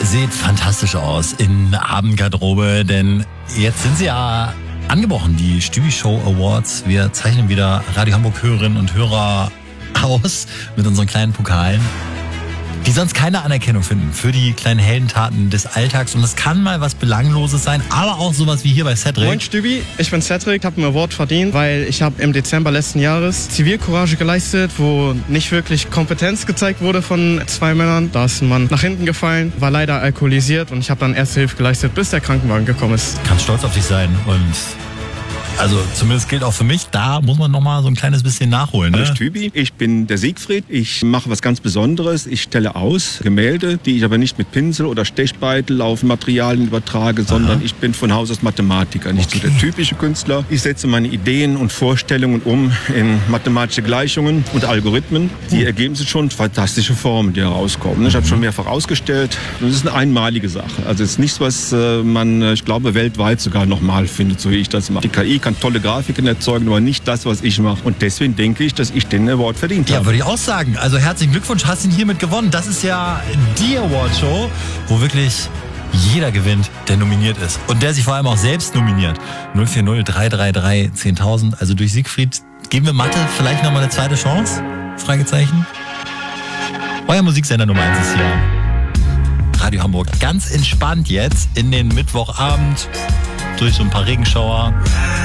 seht fantastisch aus in Abendgarderobe, denn jetzt sind sie ja angebrochen, die Stübi Show Awards. Wir zeichnen wieder Radio Hamburg Hörerinnen und Hörer aus mit unseren kleinen Pokalen, die sonst keine Anerkennung finden für die kleinen Heldentaten des Alltags. Und es kann mal was Belangloses sein, aber auch sowas wie hier bei Cedric. Moin Stübi, ich bin Cedric, habe einen Award verdient, weil ich habe im Dezember letzten Jahres Zivilcourage geleistet, wo nicht wirklich Kompetenz gezeigt wurde von 2 Männern. Da ist ein Mann nach hinten gefallen, war leider alkoholisiert und ich habe dann Erste Hilfe geleistet, bis der Krankenwagen gekommen ist. Kannst stolz auf dich sein und... Also zumindest gilt auch für mich, da muss man noch mal so ein kleines bisschen nachholen. Ne? Hallo Stübi, ich bin der Siegfried. Ich mache was ganz Besonderes. Ich stelle aus Gemälde, die ich aber nicht mit Pinsel oder Stechbeitel auf Materialien übertrage, sondern ich bin von Haus aus Mathematiker, nicht so der typische Künstler. Ich setze meine Ideen und Vorstellungen um in mathematische Gleichungen und Algorithmen. Die ergeben sich schon fantastische Formen, die herauskommen. Ich habe schon mehrfach ausgestellt. Das ist eine einmalige Sache. Also es ist nichts, was man, ich glaube, weltweit sogar nochmal findet, so wie ich das mache. Die KI kann tolle Grafiken erzeugen, aber nicht das, was ich mache. Und deswegen denke ich, dass ich den Award verdient habe. Ja, würde ich auch sagen. Also herzlichen Glückwunsch, hast ihn hiermit gewonnen. Das ist ja die Award-Show, wo wirklich jeder gewinnt, der nominiert ist. Und der sich vor allem auch selbst nominiert. 040 333 10.000. Also durch Siegfried geben wir Mathe vielleicht nochmal eine zweite Chance? Fragezeichen. Euer Musiksender Nummer 1 ist hier. Radio Hamburg. Ganz entspannt jetzt in den Mittwochabend durch so ein paar Regenschauer.